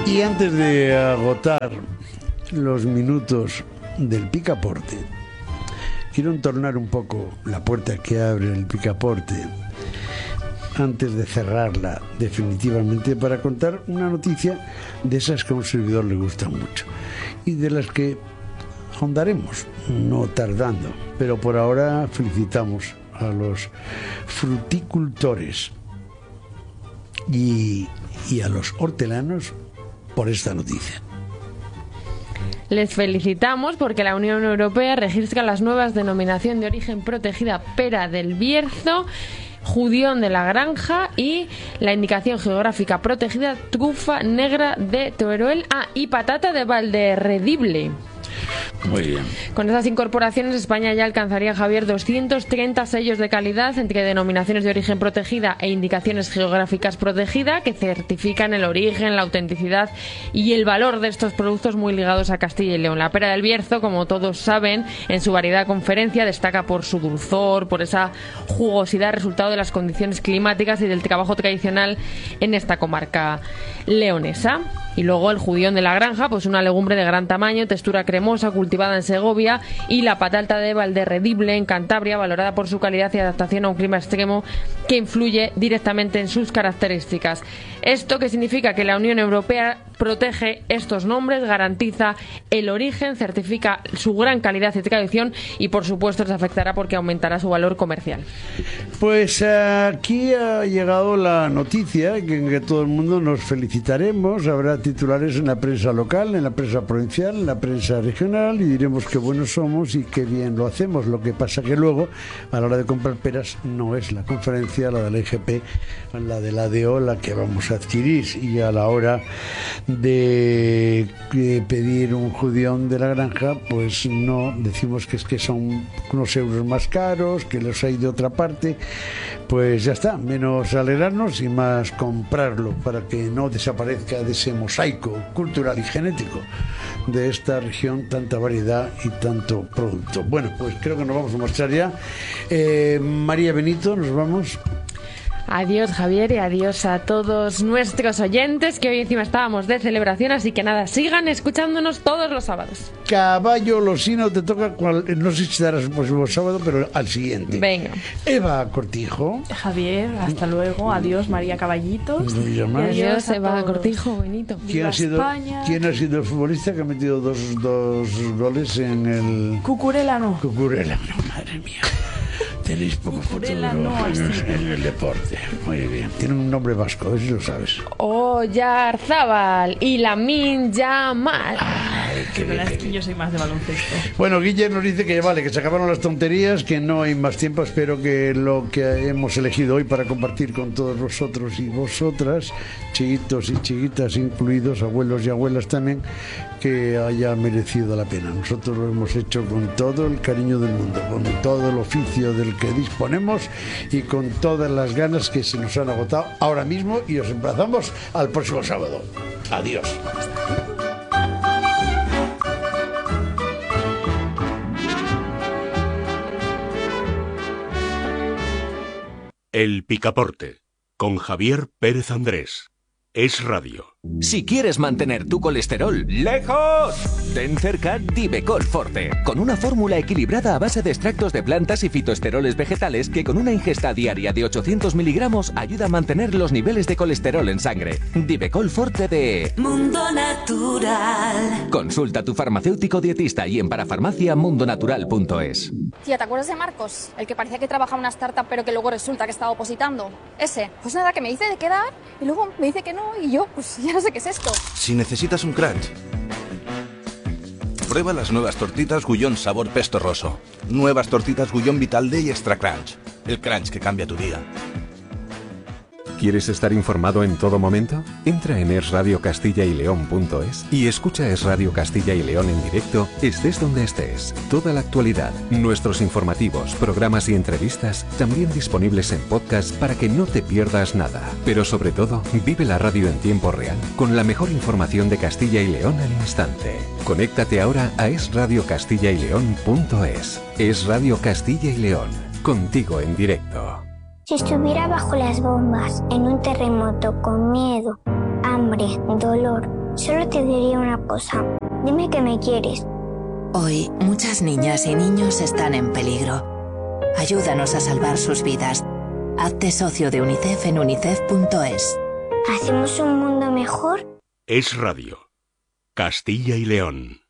Y antes de agotar los minutos del picaporte, quiero entornar un poco la puerta que abre el picaporte antes de cerrarla definitivamente para contar una noticia de esas que a un servidor le gustan mucho y de las que ahondaremos no tardando, pero por ahora felicitamos a los fruticultores y a los hortelanos por esta noticia. Les felicitamos porque la Unión Europea registra las nuevas denominaciones de origen protegida Pera del Bierzo, Judión de la Granja y la indicación geográfica protegida Trufa Negra de Teruel y Patata de Valderredible. Muy bien. Con esas incorporaciones, España ya alcanzaría, Javier, 230 sellos de calidad entre denominaciones de origen protegida e indicaciones geográficas protegidas que certifican el origen, la autenticidad y el valor de estos productos muy ligados a Castilla y León. La Pera del Bierzo, como todos saben, en su variedad conferencia destaca por su dulzor, por esa jugosidad resultado de las condiciones climáticas y del trabajo tradicional en esta comarca leonesa. Y luego el Judión de la Granja, pues una legumbre de gran tamaño, textura cremosa, cultivada en Segovia, y la patata de Valderredible en Cantabria, valorada por su calidad y adaptación a un clima extremo que influye directamente en sus características. Esto que significa que la Unión Europea protege estos nombres, garantiza el origen, certifica su gran calidad y tradición y por supuesto les afectará porque aumentará su valor comercial. Pues aquí ha llegado la noticia en que todo el mundo nos felicitaremos. Habrá titulares en la prensa local, en la prensa provincial, en la prensa regional y diremos qué buenos somos y qué bien lo hacemos. Lo que pasa que luego, a la hora de comprar peras, no es la conferencia, la de la IGP, la de la ADO, la que vamos a adquirir, y a la hora de pedir un judión de la granja, pues no decimos que es que son unos euros más caros, que los hay de otra parte. Pues ya está, menos alegrarnos y más comprarlo para que no desaparezca de ese mosaico cultural y genético de esta región, tanta variedad y tanto producto. Bueno, pues creo que nos vamos a marchar ya. María Benito, nos vamos. Adiós, Javier, y adiós a todos nuestros oyentes, que hoy encima estábamos de celebración, así que nada, sigan escuchándonos todos los sábados. Caballo Losino te toca, no sé si estarás el próximo sábado, pero al siguiente. Venga. Eva Cortijo. Javier, hasta luego. Adiós, María Caballitos. Adiós, Eva Cortijo, Benito. ¿Quién ha sido el futbolista que ha metido dos goles en el... Cucurella no. Cucurella no, madre mía. Tenéis poco futuro en el deporte. Muy bien. Tiene un nombre vasco, a ver si lo sabes. Oyarzábal y Lamine Yamal. La verdad es que yo soy más de baloncesto. Bueno, Guille nos dice que vale, que se acabaron las tonterías, que no hay más tiempo. Espero que lo que hemos elegido hoy para compartir con todos vosotros y vosotras, chiquitos y chiquitas incluidos, abuelos y abuelas también, que haya merecido la pena. Nosotros lo hemos hecho con todo el cariño del mundo, con todo el oficio del que disponemos y con todas las ganas que se nos han agotado ahora mismo, y os emplazamos al próximo sábado. Adiós. El Picaporte, con Javier Pérez Andrés. Es Radio. Si quieres mantener tu colesterol lejos, ten cerca Divecol Forte, con una fórmula equilibrada a base de extractos de plantas y fitoesteroles vegetales que con una ingesta diaria de 800 miligramos ayuda a mantener los niveles de colesterol en sangre. Divecol Forte de Mundo Natural. Consulta a tu farmacéutico dietista y en parafarmacia.mundonatural.es. Tía, ¿te acuerdas de Marcos? El que parecía que trabajaba en una startup pero que luego resulta que estaba opositando. Ese. Pues nada, que me dice de quedar y luego me dice que no y yo, pues ya no sé qué es esto. Si necesitas un crunch, prueba las nuevas tortitas Gullón sabor pesto roso. Nuevas tortitas Gullón Vital D y Extra Crunch. El crunch que cambia tu día. ¿Quieres estar informado en todo momento? Entra en esradiocastilla-y-león.es y escucha Es Radio Castilla y León en directo, estés donde estés. Toda la actualidad, nuestros informativos, programas y entrevistas, también disponibles en podcast para que no te pierdas nada. Pero sobre todo, vive la radio en tiempo real, con la mejor información de Castilla y León al instante. Conéctate ahora a esradiocastilla-y-león.es. Es Radio Castilla y León, contigo en directo. Si estuviera bajo las bombas, en un terremoto, con miedo, hambre, dolor, Solo te diría una cosa. Dime que me quieres. Hoy, muchas niñas y niños están en peligro. Ayúdanos a salvar sus vidas. Hazte socio de UNICEF en unicef.es. ¿Hacemos un mundo mejor? Es Radio. Castilla y León.